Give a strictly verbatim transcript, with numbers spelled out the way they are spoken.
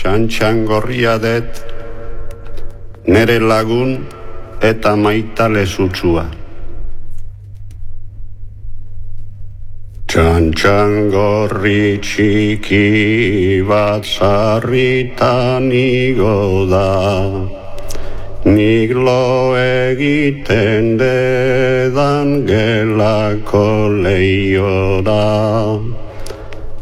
txantxan gorria det, nere lagun eta maitale zutsua. Txantxan gorri txiki bat zarritan igo da, nik lo egiten dedan gelako leiora.